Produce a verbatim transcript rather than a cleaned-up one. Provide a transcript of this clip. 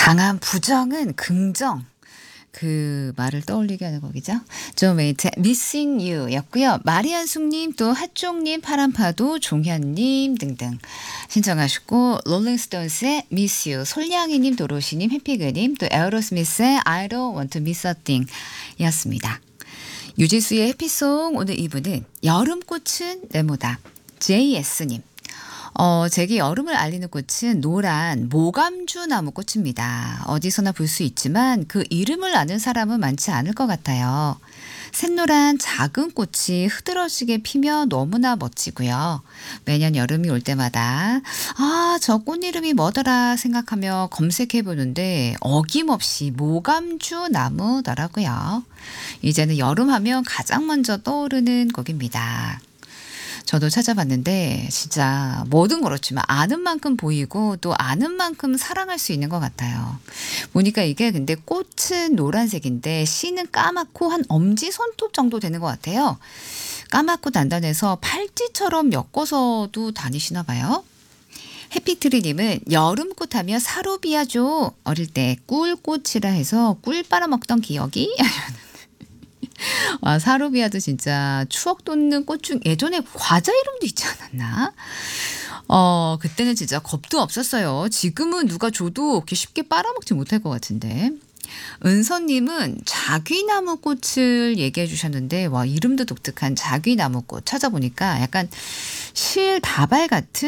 강한 부정은 긍정. 그 말을 떠올리게 하는 곡이죠. 존 웨이트의 Missing You 였고요. 마리안숙님, 또 핫종님, 파란파도, 종현님 등등 신청하셨고, 롤링스톤스의 Miss You, 솔량이님, 도로시님, 해피그님, 또 에어로스미스의 I don't want to miss a thing 이었습니다. 유지수의 해피송, 오늘 이 부는 여름꽃은 네모다. 제이에스님. 어, 제게 여름을 알리는 꽃은 노란 모감주 나무 꽃입니다. 어디서나 볼 수 있지만 그 이름을 아는 사람은 많지 않을 것 같아요. 샛노란 작은 꽃이 흐드러지게 피면 너무나 멋지고요. 매년 여름이 올 때마다 아, 저 꽃 이름이 뭐더라 생각하며 검색해 보는데 어김없이 모감주 나무더라고요. 이제는 여름하면 가장 먼저 떠오르는 곡입니다. 저도 찾아봤는데 진짜 뭐든 그렇지만 아는 만큼 보이고 또 아는 만큼 사랑할 수 있는 것 같아요. 보니까 이게 근데 꽃은 노란색인데 씨는 까맣고 한 엄지 손톱 정도 되는 것 같아요. 까맣고 단단해서 팔찌처럼 엮어서도 다니시나 봐요. 해피트리님은 여름꽃 하면 사루비아죠. 어릴 때 꿀꽃이라 해서 꿀 빨아먹던 기억이 와, 사루비아도 진짜 추억 돋는 꽃 중 예전에 과자 이름도 있지 않았나? 어, 그때는 진짜 겁도 없었어요. 지금은 누가 줘도 이렇게 쉽게 빨아먹지 못할 것 같은데. 은서님은 자귀나무 꽃을 얘기해 주셨는데, 와, 이름도 독특한 자귀나무 꽃 찾아보니까 약간 실 다발 같은